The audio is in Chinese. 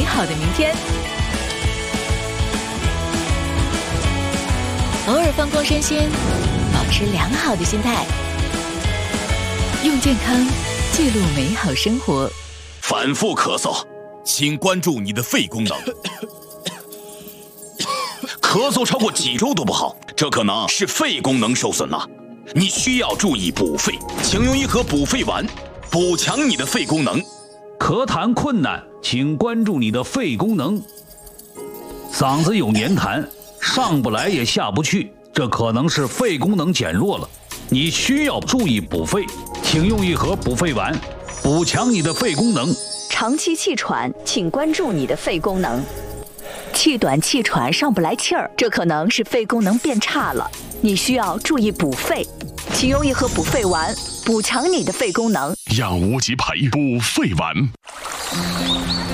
好的明天。偶尔放空身心，保持良好的心态，用健康记录美好生活。 反复咳嗽，请关注你的肺功能。咳嗽超过几周都不好，这可能是肺功能受损了。你需要注意补肺，请用一盒补肺丸，补强你的肺功能。 咳痰困难，请关注你的肺功能。嗓子有黏痰，上不来也下不去，这可能是肺功能减弱了。你需要注意补肺，请用一盒补肺丸，补强你的肺功能。 长期气喘，请关注你的肺功能。气短气喘上不来气儿，这可能是肺功能变差了，你需要注意补肺，请用一盒补肺丸，补强你的肺功能。 让无极牌补肺丸。